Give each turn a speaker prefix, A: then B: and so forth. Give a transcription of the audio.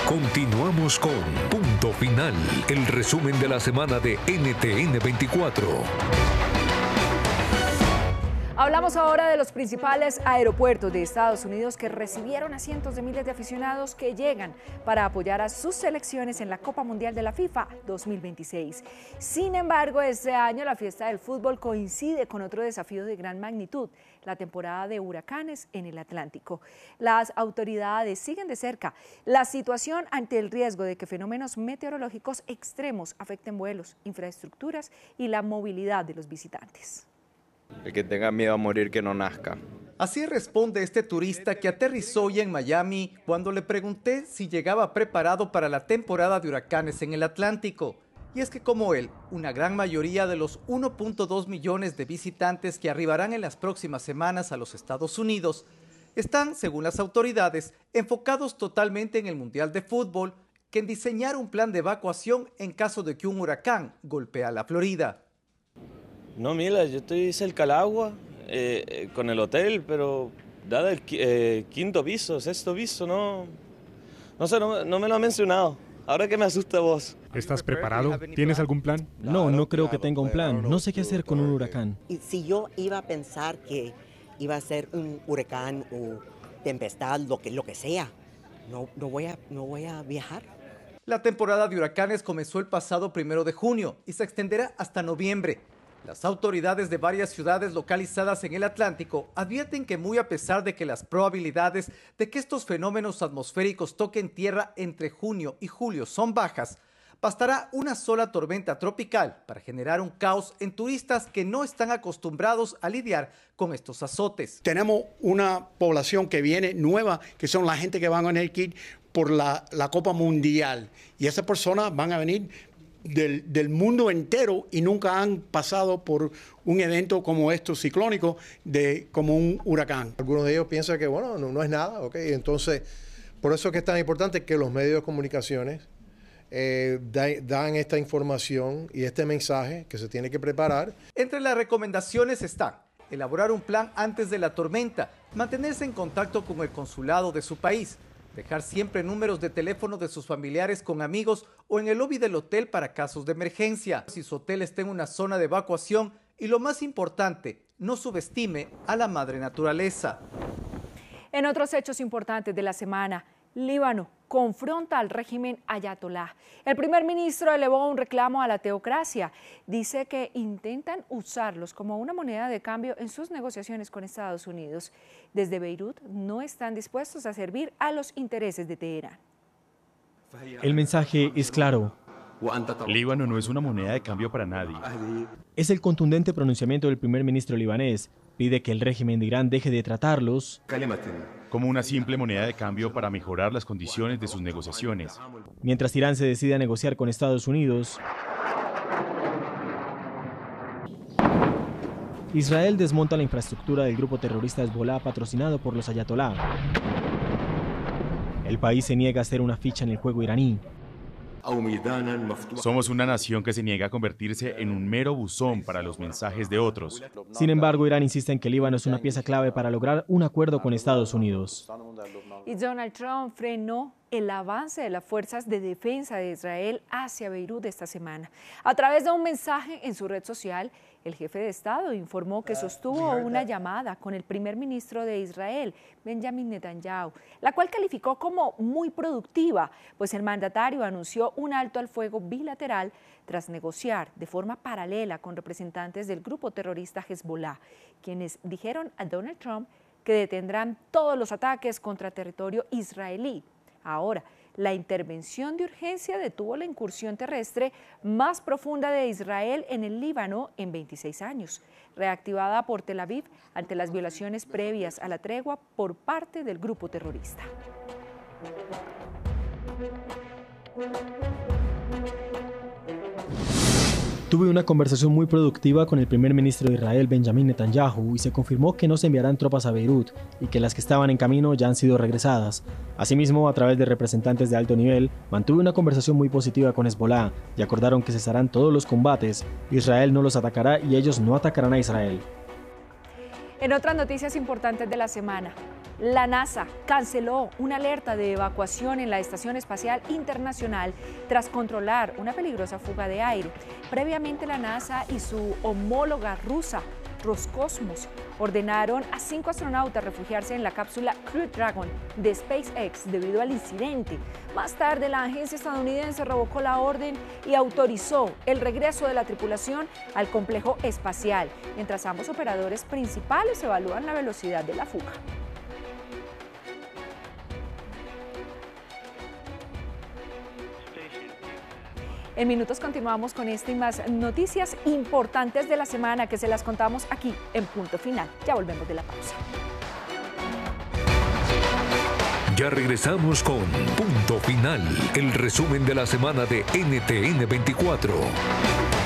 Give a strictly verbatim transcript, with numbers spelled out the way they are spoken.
A: Continuamos con Punto Final, el resumen de la semana de N T N veinticuatro.
B: Hablamos ahora de los principales aeropuertos de Estados Unidos que recibieron a cientos de miles de aficionados que llegan para apoyar a sus selecciones en la Copa Mundial de la FIFA dos mil veintiséis. Sin embargo, este año la fiesta del fútbol coincide con otro desafío de gran magnitud, la temporada de huracanes en el Atlántico. Las autoridades siguen de cerca la situación ante el riesgo de que fenómenos meteorológicos extremos afecten vuelos, infraestructuras y la movilidad de los visitantes.
C: El que tenga miedo a morir, que no nazca.
D: Así responde este turista que aterrizó hoy en Miami cuando le pregunté si llegaba preparado para la temporada de huracanes en el Atlántico. Y es que como él, una gran mayoría de los uno punto dos millones de visitantes que arribarán en las próximas semanas a los Estados Unidos están, según las autoridades, enfocados totalmente en el Mundial de Fútbol que en diseñar un plan de evacuación en caso de que un huracán golpee a la Florida.
E: No, mira, yo estoy cerca al agua, eh, eh, con el hotel, pero dado el eh, quinto piso, sexto piso, no, no sé, no, no me lo han mencionado. Ahora que me asusta vos.
F: ¿Estás preparado? ¿Tienes algún plan?
G: No, no creo que tenga un plan. No sé qué hacer con un huracán.
H: Y si yo iba a pensar que iba a ser un huracán o tempestad, lo que, lo que sea, no, no, voy a, no voy a viajar.
D: La temporada de huracanes comenzó el pasado primero de junio y se extenderá hasta noviembre. Las autoridades de varias ciudades localizadas en el Atlántico advierten que muy a pesar de que las probabilidades de que estos fenómenos atmosféricos toquen tierra entre junio y julio son bajas, bastará una sola tormenta tropical para generar un caos en turistas que no están acostumbrados a lidiar con estos azotes.
I: Tenemos una población que viene nueva, que son la gente que van a venir aquí por la, la Copa Mundial, y esas personas van a venir Del, del mundo entero y nunca han pasado por un evento como esto ciclónico, de, como un huracán.
J: Algunos de ellos piensan que bueno, no, no es nada, ¿ok? Entonces, por eso es que es tan importante que los medios de comunicaciones eh, da, dan esta información y este mensaje que se tiene que preparar.
D: Entre las recomendaciones están elaborar un plan antes de la tormenta, mantenerse en contacto con el consulado de su país, dejar siempre números de teléfono de sus familiares con amigos o en el lobby del hotel para casos de emergencia. Si su hotel está en una zona de evacuación y lo más importante, no subestime a la madre naturaleza.
B: En otros hechos importantes de la semana, Líbano confronta al régimen ayatolá. El primer ministro elevó un reclamo a la teocracia. Dice que intentan usarlos como una moneda de cambio en sus negociaciones con Estados Unidos. Desde Beirut no están dispuestos a servir a los intereses de Teherán.
G: El mensaje es claro.
K: Líbano no es una moneda de cambio para nadie.
G: Es el contundente pronunciamiento del primer ministro libanés. Pide que el régimen de Irán deje de tratarlos
K: como una simple moneda de cambio para mejorar las condiciones de sus negociaciones.
G: Mientras Irán se decide a negociar con Estados Unidos, Israel desmonta la infraestructura del grupo terrorista Hezbollah patrocinado por los ayatolá. El país se niega a hacer una ficha en el juego iraní.
K: Somos una nación que se niega a convertirse en un mero buzón para los mensajes de otros.
G: Sin embargo, Irán insiste en que Líbano es una pieza clave para lograr un acuerdo con Estados Unidos.
B: Y Donald Trump frenó el avance de las fuerzas de defensa de Israel hacia Beirut esta semana. A través de un mensaje en su red social, el jefe de Estado informó que sostuvo una llamada con el primer ministro de Israel, Benjamin Netanyahu, la cual calificó como muy productiva, pues el mandatario anunció un alto al fuego bilateral tras negociar de forma paralela con representantes del grupo terrorista Hezbollah, quienes dijeron a Donald Trump que detendrán todos los ataques contra territorio israelí. Ahora, la intervención de urgencia detuvo la incursión terrestre más profunda de Israel en el Líbano en veintiséis años, reactivada por Tel Aviv ante las violaciones previas a la tregua por parte del grupo terrorista.
G: Tuve una conversación muy productiva con el primer ministro de Israel, Benjamin Netanyahu, y se confirmó que no se enviarán tropas a Beirut y que las que estaban en camino ya han sido regresadas. Asimismo, a través de representantes de alto nivel, mantuve una conversación muy positiva con Hezbollah y acordaron que cesarán todos los combates. Israel no los atacará y ellos no atacarán a Israel.
B: En otras noticias importantes de la semana, La NASA canceló una alerta de evacuación en la Estación Espacial Internacional tras controlar una peligrosa fuga de aire. Previamente, la NASA y su homóloga rusa, Roscosmos, ordenaron a cinco astronautas refugiarse en la cápsula Crew Dragon de SpaceX debido al incidente. Más tarde, la agencia estadounidense revocó la orden y autorizó el regreso de la tripulación al complejo espacial, mientras ambos operadores principales evalúan la velocidad de la fuga. En minutos continuamos con esta y más noticias importantes de la semana que se las contamos aquí en Punto Final. Ya volvemos de la pausa.
A: Ya regresamos con Punto Final, el resumen de la semana de N T N veinticuatro.